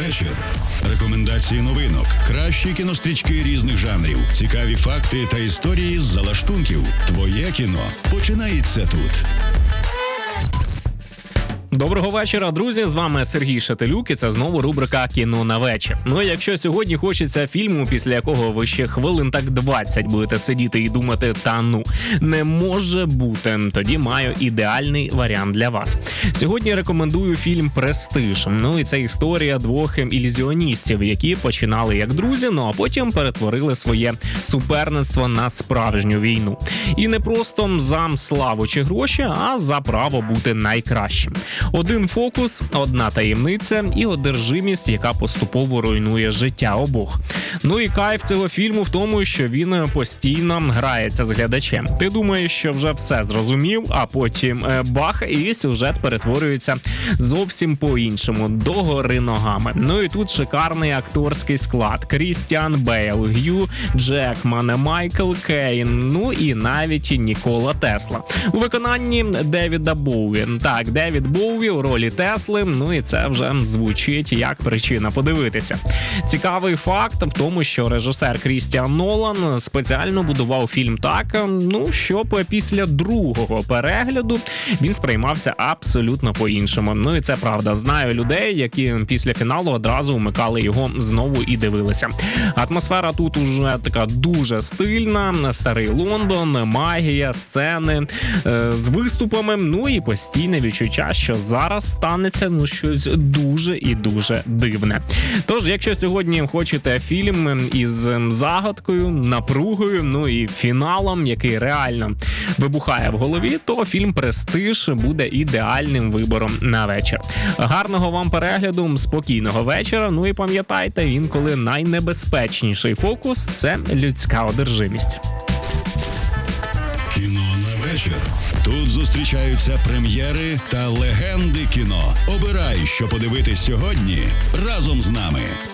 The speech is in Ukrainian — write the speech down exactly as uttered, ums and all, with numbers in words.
вечір. Рекомендації новинок, кращі кінострічки різних жанрів, цікаві факти та історії з залаштунків. Твоє кіно починається тут. Доброго вечора, друзі! З вами Сергій Шателюк, і це знову рубрика «Кіно на вечір». Ну, і якщо сьогодні хочеться фільму, після якого ви ще хвилин так двадцять будете сидіти і думати, та ну, не може бути, тоді маю ідеальний варіант для вас. Сьогодні рекомендую фільм «Престиж». Ну, і це історія двох ілюзіоністів, які починали як друзі, ну а потім перетворили своє суперництво на справжню війну. І не просто за славу чи гроші, а за право бути найкращим. Один фокус, одна таємниця і одержимість, яка поступово руйнує життя обох. Ну і кайф цього фільму в тому, що він постійно грається з глядачем. Ти думаєш, що вже все зрозумів, а потім е, бах, і сюжет перетворюється зовсім по-іншому, догори ногами. Ну і тут шикарний акторський склад. Крістіан Бейл, Г'ю Джекман, Майкл Кейн, ну і навіть Нікола Тесла. У виконанні Девіда Боуі. Так, Девід Боуі у ролі Тесли, ну і це вже звучить як причина подивитися. Цікавий факт в тому, що режисер Крістіан Нолан спеціально будував фільм так, ну, щоб після другого перегляду він сприймався абсолютно по-іншому. Ну і це правда. Знаю людей, які після фіналу одразу вмикали його знову і дивилися. Атмосфера тут уже така дуже стильна, старий Лондон, магія, сцени е, з виступами, ну і постійне відчуття, що зараз станеться ну щось дуже і дуже дивне. Тож, якщо сьогодні хочете фільм із загадкою, напругою, ну і фіналом, який реально вибухає в голові, то фільм «Престиж» буде ідеальним вибором на вечір. Гарного вам перегляду, спокійного вечора, ну і пам'ятайте, інколи найнебезпечніший фокус – це людська одержимість. Кіно на вечір. Тут зустрічаються прем'єри та легенди кіно. Обирай, що подивитись сьогодні разом з нами.